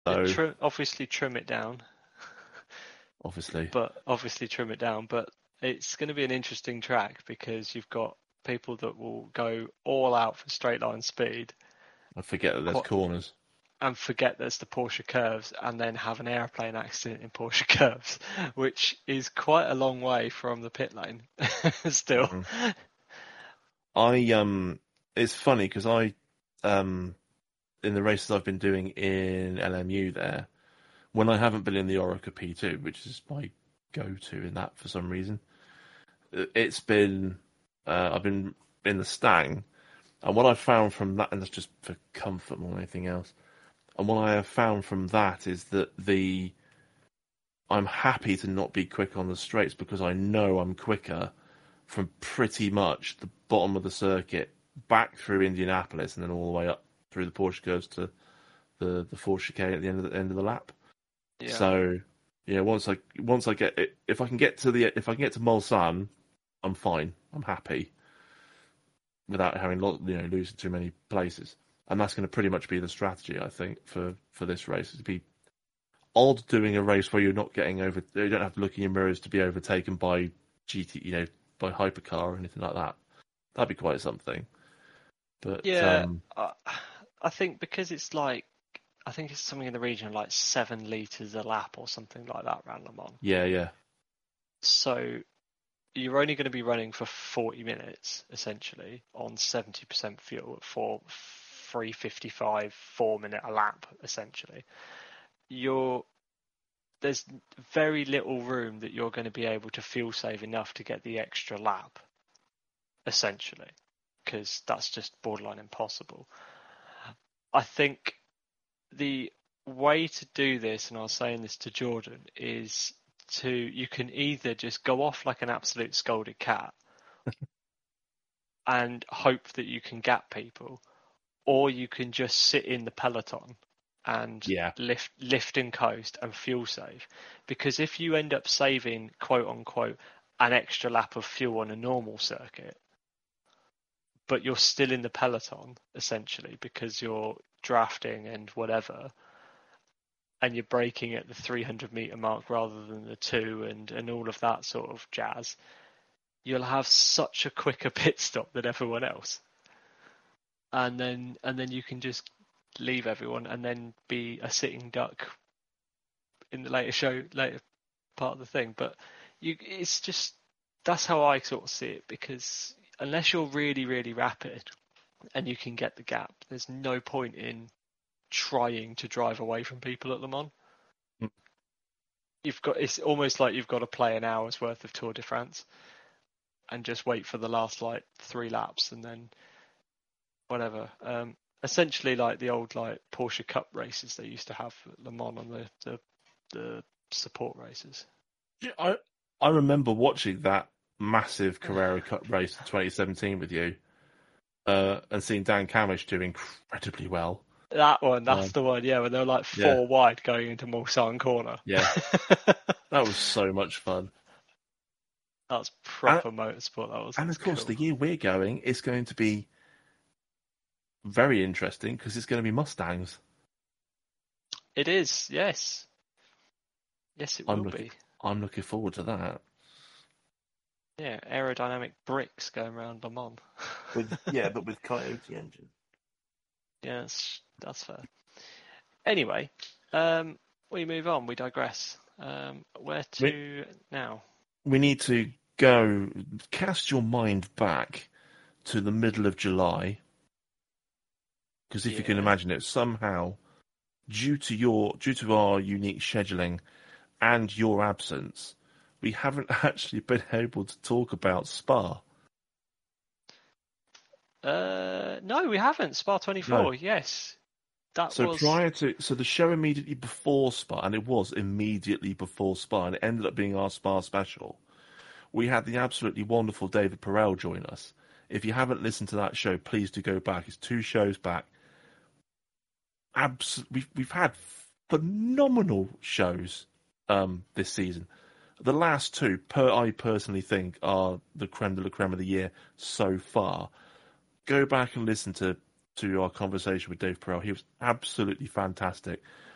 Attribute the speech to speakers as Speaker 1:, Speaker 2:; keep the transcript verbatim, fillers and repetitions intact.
Speaker 1: So
Speaker 2: Trim, obviously trim it down,
Speaker 1: obviously,
Speaker 2: but obviously trim it down. But it's going to be an interesting track because you've got people that will go all out for straight line speed
Speaker 1: I forget that there's
Speaker 2: quite,
Speaker 1: corners.
Speaker 2: and forget there's the Porsche curves, and then have an airplane accident in Porsche curves, which is quite a long way from the pit lane. Still,
Speaker 1: Mm. I um, it's funny because I um, in the races I've been doing in L M U there, when I haven't been in the Orica P two, which is my go-to in that for some reason, it's been uh, I've been in the Stang, and what I've found from that, and that's just for comfort more than anything else, and what I have found from that is that the I'm happy to not be quick on the straights because I know I'm quicker from pretty much the bottom of the circuit back through Indianapolis and then all the way up through the Porsche curves to the the fourth chicane at the end of the end of the lap.
Speaker 2: yeah,
Speaker 1: So yeah, once I once I get it, if I can get to the if I can get to Mulsanne, I'm fine. I'm happy without having you know losing too many places. And that's going to pretty much be the strategy, I think, for, for this race. It'd be odd doing a race where you're not getting over. You don't have to look in your mirrors to be overtaken by G T, you know, by hypercar or anything like that. That'd be quite something. But
Speaker 2: yeah.
Speaker 1: um,
Speaker 2: I, I think because it's like I think it's something in the region of like seven liters a lap or something like that around Le Mans.
Speaker 1: yeah, yeah,
Speaker 2: So you're only going to be running for forty minutes essentially on seventy percent fuel for three fifty-five, four minute a lap essentially. You're there's very little room that you're going to be able to fuel save enough to get the extra lap essentially, because that's just borderline impossible. I think the way to do this, and I was saying this to Jordan, is to you can either just go off like an absolute scolded cat and hope that you can gap people, or you can just sit in the peloton and
Speaker 1: yeah,
Speaker 2: lift lift and coast and fuel save. Because if you end up saving quote unquote an extra lap of fuel on a normal circuit, but you're still in the peloton essentially because you're drafting and whatever, and you're braking at the three hundred meter mark rather than the two, and and all of that sort of jazz, you'll have such a quicker pit stop than everyone else, and then and then you can just leave everyone and then be a sitting duck in the later show later part of the thing. But you it's just that's how I sort of see it, because unless you're really really rapid and you can get the gap, there's no point in trying to drive away from people at Le Mans.
Speaker 1: Mm.
Speaker 2: You've got it's almost like you've got to play an hour's worth of Tour de France and just wait for the last like three laps and then whatever. Um, essentially, like the old like Porsche Cup races they used to have at Le Mans on the the, the support races.
Speaker 1: Yeah, I I remember watching that massive Carrera Cup race in twenty seventeen with you, uh, and seeing Dan Camish do incredibly well.
Speaker 2: That one, that's
Speaker 1: Um,
Speaker 2: the one, yeah, when they're like
Speaker 1: yeah,
Speaker 2: four wide going into Mulsanne corner.
Speaker 1: yeah, that was so much fun.
Speaker 2: That's
Speaker 1: And
Speaker 2: proper motorsport. That was
Speaker 1: and
Speaker 2: that's
Speaker 1: of course,
Speaker 2: cool.
Speaker 1: the year we're going is going to be very interesting because it's going to be Mustangs.
Speaker 2: It is, yes, yes, it
Speaker 1: I'm
Speaker 2: will
Speaker 1: looking,
Speaker 2: be.
Speaker 1: I'm looking forward to that.
Speaker 2: Yeah, aerodynamic bricks going around Le Mans.
Speaker 1: With yeah, but with Coyote engine.
Speaker 2: Yes, that's fair. Anyway, um, we move on. We digress. Um, where
Speaker 1: We
Speaker 2: to now?
Speaker 1: we need to go cast your mind back to the middle of July, because if you can
Speaker 2: Yeah.
Speaker 1: imagine it, somehow due to your due to our unique scheduling and your absence, we haven't actually been able to talk about Spa.
Speaker 2: Uh, no, we haven't. Spa
Speaker 1: No.
Speaker 2: twenty-four. Yes, that
Speaker 1: So
Speaker 2: was.
Speaker 1: prior to so the show immediately before Spa, and it was immediately before Spa, and it ended up being our Spa special. We had the absolutely wonderful David Perel join us. If you haven't listened to that show, please do go back. It's two shows back. Abs- we've we've had phenomenal shows um, this season. The last two, per I personally think, are the creme de la creme of the year so far. Go back and listen to, to our conversation with Dave Perel. He was absolutely fantastic.